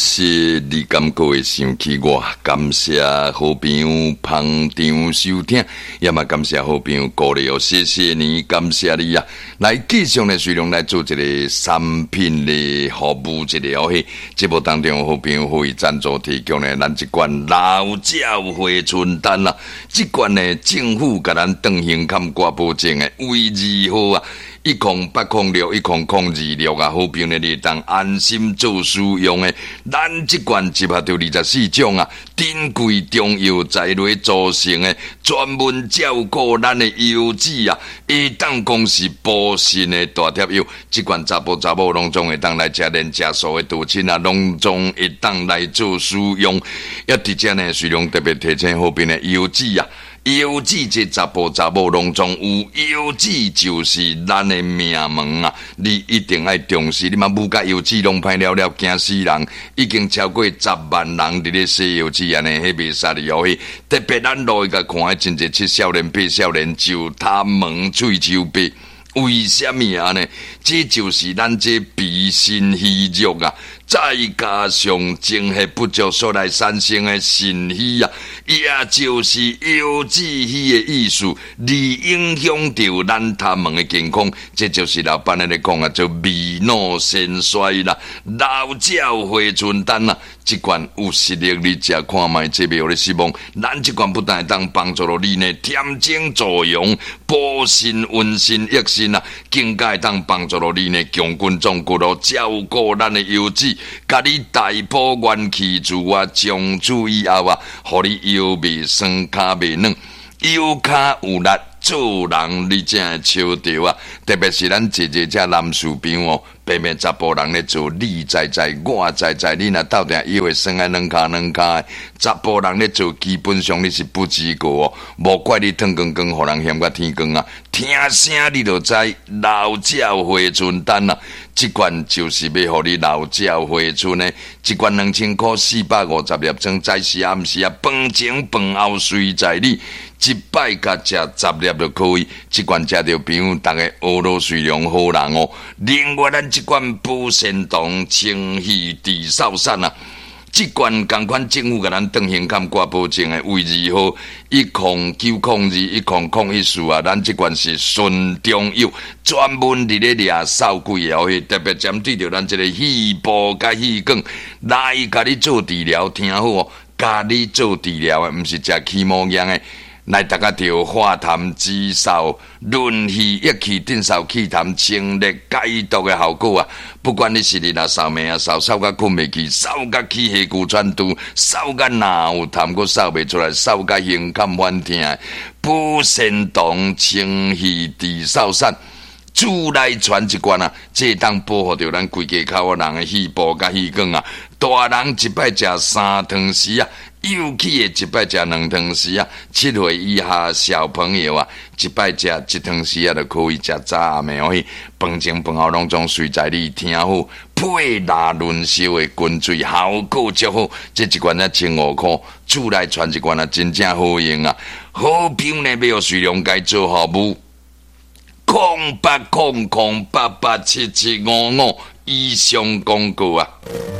谢你感觉会想起我，感谢好朋友捧场收听，也嘛感谢好朋友鼓励哦，谢谢你，感谢你啊！来继续呢，随龙来做一个产品的服务一个哦嘿，节目当中好朋友可以赞助提供呢，咱这罐老鸟回春丹啦，这罐呢政府甲咱邓行看挂保证的位置好啊。108061002啊，好朋友呢，你当安心做使用的。咱这罐集合着24种啊，珍贵中药材料组成的，专门照顾咱的油脂啊，会当讲是补肾的大贴药。这罐查甫查某拢总会当来吃连吃素的父亲啊，拢总会当来做使用。也伫遮呢，随龙特别提醒好朋友的油脂啊。油脂这查甫查某拢总有，油脂就是咱的命门啊！你一定要重视，你嘛不甲油脂拢歹了了，惊死人！已经超过10万人伫咧洗油脂安尼，迄袂杀哩哦！特别咱落去甲看，真侪7少年、8少年就他门喙手白。为什么啊呢？这就是咱这鼻肾虚弱啊，再加上精血不足所来产生的肾虚啊，也就是油脂虚的意思，而影响到咱他们的健康。这就是老板咧讲啊，做味脑肾衰啦，老鸟回春丹啊。这罐有实力，你食看卖，这边有咧希望。咱这罐不但会当帮助到你呢，添精助阳、补肾温肾益肾啊，更加会当帮助到你呢，强筋壮骨咯，照顾咱的油脂，甲你大补元气足啊，从此以后啊，互你腰袂酸、骹袂软，腰骹有力。做人你真会笑着啊！特别是咱姐这男士朋友哦，白面查甫人咧做，你知，我知，你若斗阵腰会酸啊，软骹，查甫人咧做，基本上你是不及格哦。无怪你汤光，互人嫌甲天光啊！听声你就知，老鸟回春丹啊！这罐就是要互你老鸟回春的，一罐2000块450粒装，早时暗时啊，饭前饭后随在你。一摆甲食10粒就可以，这罐食着朋友，大家俄罗斯良好人哦。另外，咱这罐补肾糖、清虚治少散啊，这罐同款政府甲咱邓行看挂保证的位置好，10902100114啊，咱这罐是纯中药，专门伫咧掠扫鬼哦，特别针对着咱这个气部甲气管来甲你做治疗，听好哦，甲你做治疗的，毋是食起毛样的。来，大家调化痰止嗽、润气益气、镇嗽祛痰、清热解毒的效果啊！不管你是你若扫眠啊、扫甲困袂去、扫甲气血骨喘肚、扫甲哪有痰阁扫袂出来、扫甲胸坎反痛，补肾糖、清虚治少散。主来传一罐啊，这当保护着咱规家口人的气部甲气管啊！大人一摆食3汤匙啊！尤其的一摆食2汤匙啊，7岁以下小朋友啊，一摆食1汤匙啊，就可以食早暗的哦。饭前饭后拢总随在你听好，配纳润烧的滚水，效果足好。这一罐才15块，主来传一罐啊，真正好用啊！好评呢，要随量该做服务，0800887755以上广告啊。